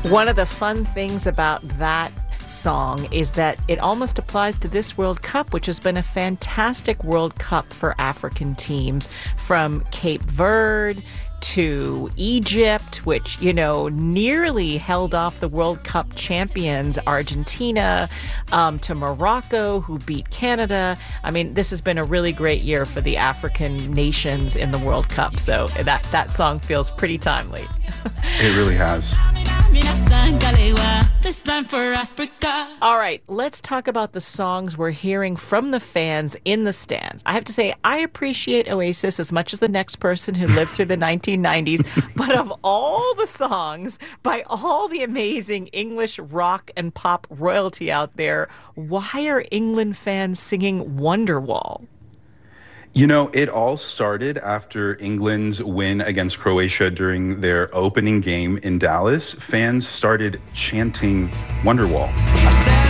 One of the fun things about that song is that it almost applies to this World Cup, which has been a fantastic World Cup for African teams, from Cape Verde to Egypt, which, nearly held off the World Cup champions, Argentina, to Morocco, who beat Canada. I mean, this has been a really great year for the African nations in the World Cup, so that song feels pretty timely. It really has. This time for Africa. All right, let's talk about the songs we're hearing from the fans in the stands. I have to say, I appreciate Oasis as much as the next person who lived through the 1990s, but of all the songs by all the amazing English rock and pop royalty out there, why are England fans singing Wonderwall? It all started after England's win against Croatia during their opening game in Dallas. Fans started chanting Wonderwall.